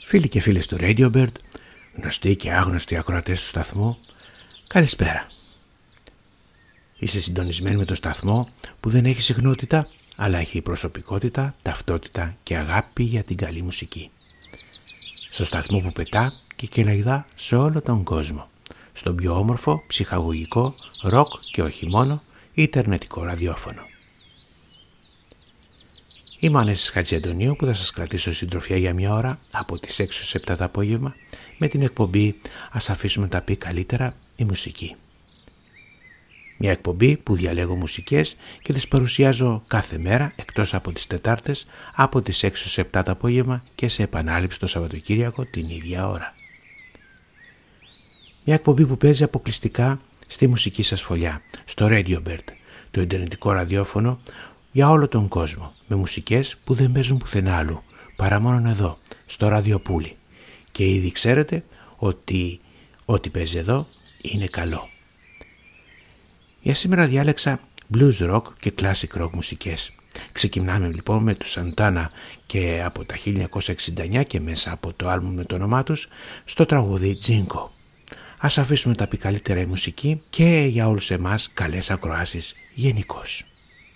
Φίλοι και φίλες του Radiobird, γνωστοί και άγνωστοι ακροατές του σταθμού, καλησπέρα. Είσαι συντονισμένοι με το σταθμό που δεν έχει συχνότητα, αλλά έχει προσωπικότητα, ταυτότητα και αγάπη για την καλή μουσική. Στο σταθμό που πετά και κελαϊδά σε όλο τον κόσμο. Στον πιο όμορφο, ψυχαγωγικό, ροκ και όχι μόνο, ιντερνετικό ραδιόφωνο. Είμαι ο Ανέσης Χατζιαντονίου που θα σας κρατήσω συντροφιά για μια ώρα από τις 6 στις 7 το απόγευμα με την εκπομπή «Ας αφήσουμε τα πει καλύτερα η μουσική». Μια εκπομπή που διαλέγω μουσικές και τις παρουσιάζω κάθε μέρα εκτός από τις Τετάρτες από τις 6 στις 7 το απόγευμα και σε επανάληψη το Σαββατοκύριακο την ίδια ώρα. Μια εκπομπή που παίζει αποκλειστικά στη μουσική σας φωλιά, στο Radiobird, το ιντερνετικό ραδιόφωνο για όλο τον κόσμο, με μουσικές που δεν παίζουν πουθενά άλλου, παρά μόνο εδώ, στο ραδιοπούλι. Και ήδη ξέρετε ότι ό,τι παίζει εδώ είναι καλό. Για σήμερα διάλεξα blues rock και classic rock μουσικές. Ξεκινάμε λοιπόν με τους Santana και από τα 1969 και μέσα από το άλμπουμ με το όνομά τους στο τραγούδι Jingo. Ας αφήσουμε τα πει καλύτερα η μουσική και για όλους εμάς καλές ακροάσεις γενικώς.